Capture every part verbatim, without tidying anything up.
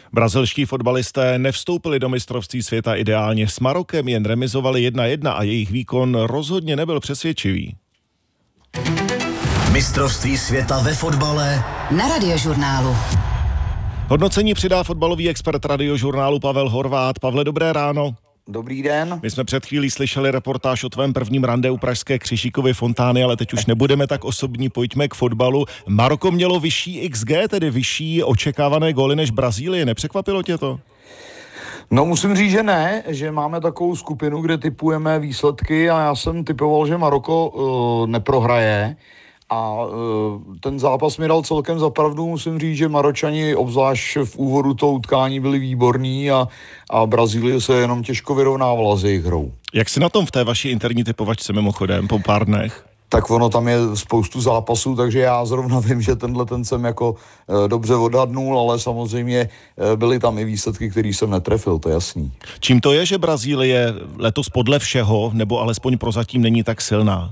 Brazilští fotbalisté nevstoupili do mistrovství světa ideálně s Marokem, jen remizovali jedna jedna a jejich výkon rozhodně nebyl přesvědčivý. Mistrovství světa ve fotbale na Radiožurnálu. Hodnocení přidá fotbalový expert Radiožurnálu Pavel Horváth. Pavle, dobré ráno. Dobrý den. My jsme před chvílí slyšeli reportáž o tvém prvním rande u pražské Křižíkovy fontány, ale teď už nebudeme tak osobní, pojďme k fotbalu. Maroko mělo vyšší iks gé, tedy vyšší očekávané góly než Brazílie. Nepřekvapilo tě to? No musím říct, že ne, že máme takovou skupinu, kde tipujeme výsledky a já jsem tipoval, že Maroko uh, neprohraje. A ten zápas mi dal celkem za pravdu, musím říct, že Maročani obzvlášť v úvodu toho utkání byli výborní a, a Brazílie se jenom těžko vyrovnávala s jejich hrou. Jak jsi na tom v té vaší interní typovačce mimochodem po pár dnech? Tak ono tam je spoustu zápasů, takže já zrovna vím, že tenhle ten jsem jako e, dobře odhadnul, ale samozřejmě e, byly tam i výsledky, které jsem netrefil, to je jasný. Čím to je, že Brazílie letos podle všeho, nebo alespoň prozatím není tak silná?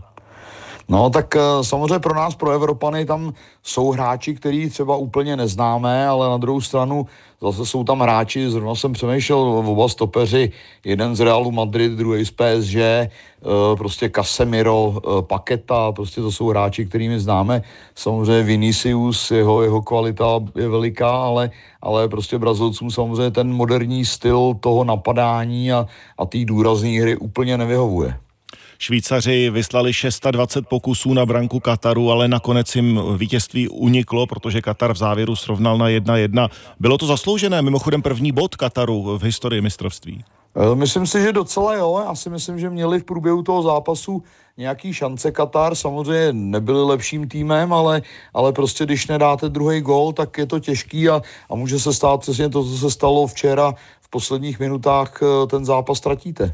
No tak samozřejmě pro nás, pro Evropany, tam jsou hráči, který třeba úplně neznáme, ale na druhou stranu zase jsou tam hráči, zrovna jsem přemýšlel, oba stopeři, jeden z Realu Madrid, druhý z P S G, prostě Casemiro, Paqueta, prostě to jsou hráči, kterými známe. Samozřejmě Vinicius, jeho, jeho kvalita je veliká, ale, ale prostě Brazilcům samozřejmě ten moderní styl toho napadání a, a té důrazné hry úplně nevyhovuje. Švýcaři vyslali dvacet šest pokusů na branku Kataru, ale nakonec jim vítězství uniklo, protože Katar v závěru srovnal na jedna jedna. Bylo to zasloužené, mimochodem první bod Kataru v historii mistrovství. Myslím si, že docela jo. Já si myslím, že měli v průběhu toho zápasu nějaký šance Katar. Samozřejmě nebyli lepším týmem, ale, ale prostě když nedáte druhý gól, tak je to těžký a, a může se stát přesně to, co se stalo včera. V posledních minutách ten zápas ztratíte.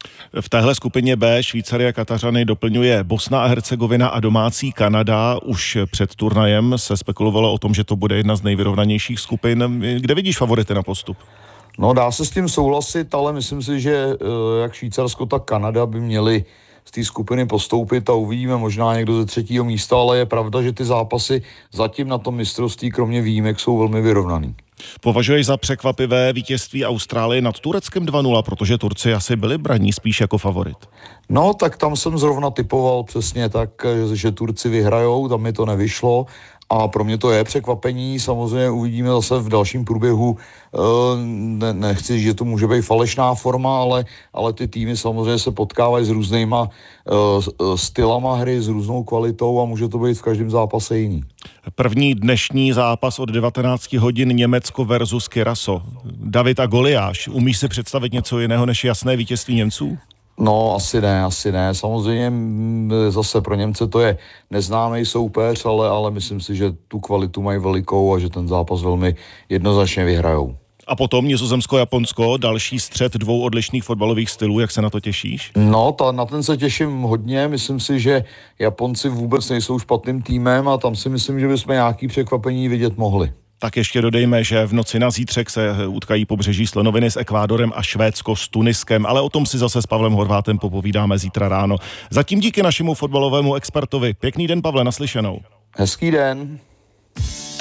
V téhle skupině B Švýcary a Katařany doplňuje Bosna a Hercegovina a domácí Kanada. Už před turnajem se spekulovalo o tom, že to bude jedna z nejvyrovnanějších skupin. Kde vidíš favority na postup? No dá se s tím souhlasit, ale myslím si, že jak Švýcarsko, tak Kanada by měli z té skupiny postoupit a uvidíme možná někdo ze třetího místa, ale je pravda, že ty zápasy zatím na tom mistrovství kromě výjimek jsou velmi vyrovnaný. Považuješ za překvapivé vítězství Austrálie nad Tureckem dva nula, protože Turci asi byli braní spíš jako favorit? No, tak tam jsem zrovna typoval přesně tak, že Turci vyhrajou, tam mi to nevyšlo. A pro mě to je překvapení, samozřejmě uvidíme zase v dalším průběhu, ne, nechci, že to může být falešná forma, ale, ale ty týmy samozřejmě se potkávají s různýma uh, stylama hry, s různou kvalitou a může to být v každém zápase jiný. První dnešní zápas od devatenáct hodin Německo versus Kyraso. David a Goliáš, umíš si představit něco jiného než jasné vítězství Němců? No, asi ne, asi ne. Samozřejmě zase pro Němce to je neznámý soupeř, ale, ale myslím si, že tu kvalitu mají velikou a že ten zápas velmi jednoznačně vyhrajou. A potom Nizozemsko-Japonsko, další střet dvou odlišných fotbalových stylů, jak se na to těšíš? No, ta, na ten se těším hodně, myslím si, že Japonci vůbec nejsou špatným týmem a tam si myslím, že bychom nějaký překvapení vidět mohli. Tak ještě dodejme, že v noci na zítřek se utkají Pobřeží slonoviny s Ekvádorem a Švédsko s Tuniskem, ale o tom si zase s Pavlem Horváthem popovídáme zítra ráno. Zatím díky našemu fotbalovému expertovi. Pěkný den, Pavle, naslyšenou. Hezký den.